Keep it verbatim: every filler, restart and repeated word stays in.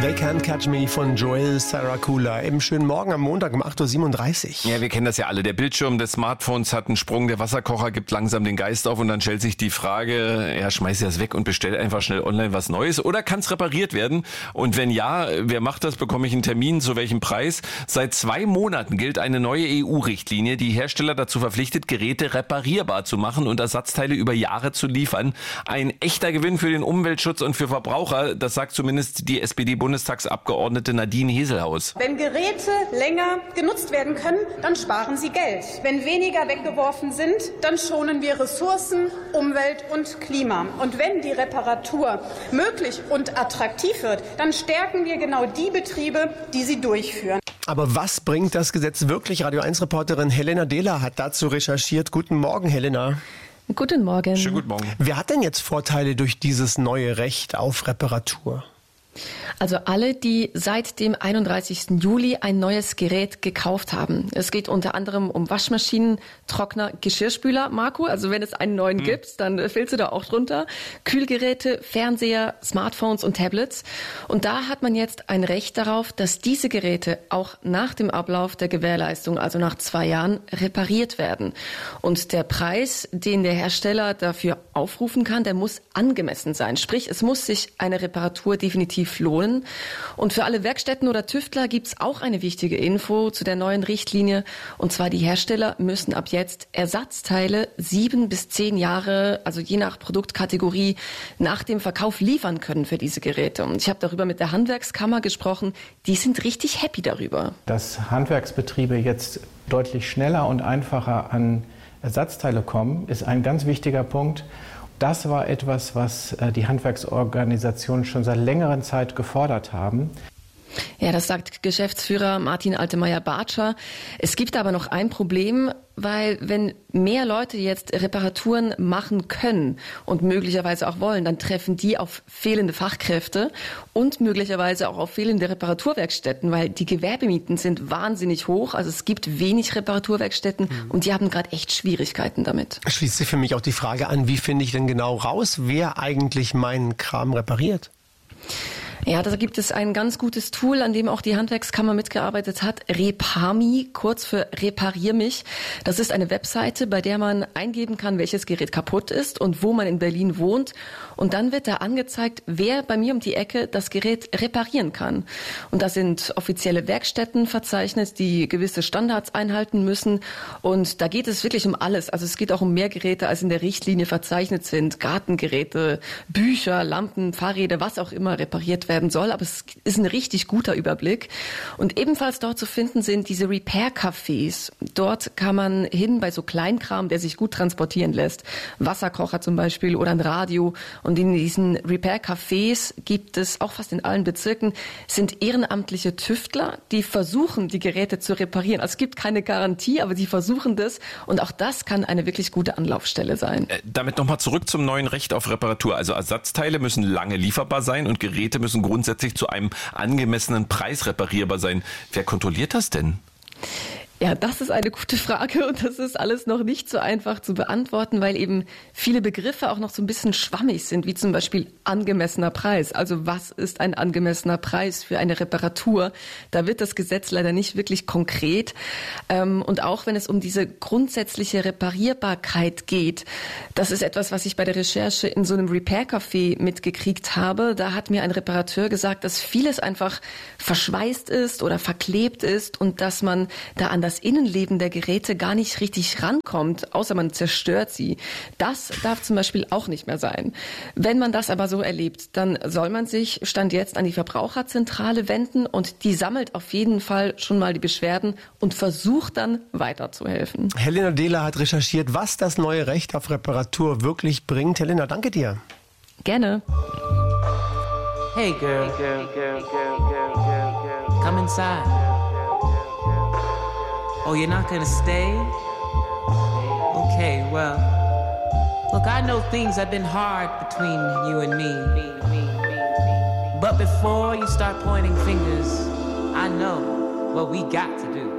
They Can't Catch Me von Joel Saracula. Im schönen Morgen am Montag um acht Uhr siebenunddreißig. Ja, wir kennen das ja alle. Der Bildschirm des Smartphones hat einen Sprung, der Wasserkocher gibt langsam den Geist auf und dann stellt sich die Frage, ja, schmeiß das weg und bestell einfach schnell online was Neues oder kann es repariert werden? Und wenn ja, wer macht das? Bekomme ich einen Termin? Zu welchem Preis? Seit zwei Monaten gilt eine neue E U-Richtlinie, die Hersteller dazu verpflichtet, Geräte reparierbar zu machen und Ersatzteile über Jahre zu liefern. Ein echter Gewinn für den Umweltschutz und für Verbraucher, das sagt zumindest die S P D-Bundestagsabgeordnete Nadine Heselhaus. Wenn Geräte länger genutzt werden können, dann sparen sie Geld. Wenn weniger weggeworfen sind, dann schonen wir Ressourcen, Umwelt und Klima. Und wenn die Reparatur möglich und attraktiv wird, dann stärken wir genau die Betriebe, die sie durchführen. Aber was bringt das Gesetz wirklich? Radio eins Reporterin Helena Dehler hat dazu recherchiert. Guten Morgen, Helena. Guten Morgen. Schönen guten Morgen. Wer hat denn jetzt Vorteile durch dieses neue Recht auf Reparatur? Also alle, die seit dem einunddreißigsten Juli ein neues Gerät gekauft haben. Es geht unter anderem um Waschmaschinen, Trockner, Geschirrspüler, Marco. Also wenn es einen neuen hm. gibt, dann fällst du da auch drunter. Kühlgeräte, Fernseher, Smartphones und Tablets. Und da hat man jetzt ein Recht darauf, dass diese Geräte auch nach dem Ablauf der Gewährleistung, also nach zwei Jahren, repariert werden. Und der Preis, den der Hersteller dafür aufrufen kann, der muss angemessen sein. Sprich, es muss sich eine Reparatur definitiv lohnen. Und für alle Werkstätten oder Tüftler gibt es auch eine wichtige Info zu der neuen Richtlinie. Und zwar die Hersteller müssen ab jetzt Ersatzteile sieben bis zehn Jahre, also je nach Produktkategorie, nach dem Verkauf liefern können für diese Geräte. Und ich habe darüber mit der Handwerkskammer gesprochen. Die sind richtig happy darüber. Dass Handwerksbetriebe jetzt deutlich schneller und einfacher an Ersatzteile kommen, ist ein ganz wichtiger Punkt. Das war etwas, was die Handwerksorganisationen schon seit längerer Zeit gefordert haben. Ja, das sagt Geschäftsführer Martin Altemeyer-Bartscher. Es gibt aber noch ein Problem, weil wenn mehr Leute jetzt Reparaturen machen können und möglicherweise auch wollen, dann treffen die auf fehlende Fachkräfte und möglicherweise auch auf fehlende Reparaturwerkstätten, weil die Gewerbemieten sind wahnsinnig hoch. Also es gibt wenig Reparaturwerkstätten mhm. und die haben gerade echt Schwierigkeiten damit. Schließt sich für mich auch die Frage an, wie finde ich denn genau raus, wer eigentlich meinen Kram repariert? Ja, da gibt es ein ganz gutes Tool, an dem auch die Handwerkskammer mitgearbeitet hat. Reparmi, kurz für Reparier mich. Das ist eine Webseite, bei der man eingeben kann, welches Gerät kaputt ist und wo man in Berlin wohnt. Und dann wird da angezeigt, wer bei mir um die Ecke das Gerät reparieren kann. Und da sind offizielle Werkstätten verzeichnet, die gewisse Standards einhalten müssen. Und da geht es wirklich um alles. Also es geht auch um mehr Geräte, als in der Richtlinie verzeichnet sind. Gartengeräte, Bücher, Lampen, Fahrräder, was auch immer repariert werden soll, aber es ist ein richtig guter Überblick. Und ebenfalls dort zu finden sind diese Repair-Cafés. Dort kann man hin bei so Kleinkram, der sich gut transportieren lässt. Wasserkocher zum Beispiel oder ein Radio. Und in diesen Repair-Cafés gibt es auch fast in allen Bezirken sind ehrenamtliche Tüftler, die versuchen, die Geräte zu reparieren. Also es gibt keine Garantie, aber sie versuchen das. Und auch das kann eine wirklich gute Anlaufstelle sein. Äh, damit nochmal zurück zum neuen Recht auf Reparatur. Also Ersatzteile müssen lange lieferbar sein und Geräte müssen grundsätzlich zu einem angemessenen Preis reparierbar sein. Wer kontrolliert das denn? Ja, das ist eine gute Frage und das ist alles noch nicht so einfach zu beantworten, weil eben viele Begriffe auch noch so ein bisschen schwammig sind, wie zum Beispiel angemessener Preis. Also was ist ein angemessener Preis für eine Reparatur? Da wird das Gesetz leider nicht wirklich konkret. Und auch wenn es um diese grundsätzliche Reparierbarkeit geht, das ist etwas, was ich bei der Recherche in so einem Repair-Café mitgekriegt habe. Da hat mir ein Reparateur gesagt, dass vieles einfach verschweißt ist oder verklebt ist und dass man da an das Innenleben der Geräte gar nicht richtig rankommt, außer man zerstört sie. Das darf zum Beispiel auch nicht mehr sein. Wenn man das aber so erlebt, dann soll man sich Stand jetzt an die Verbraucherzentrale wenden und die sammelt auf jeden Fall schon mal die Beschwerden und versucht dann weiterzuhelfen. Helena Dehler hat recherchiert, was das neue Recht auf Reparatur wirklich bringt. Helena, danke dir. Gerne. Hey girl, girl, girl, girl, girl, girl, girl. Come inside. Oh, you're not gonna stay? Okay, well, look, I know things have been hard between you and me. But before you start pointing fingers, I know what we got to do.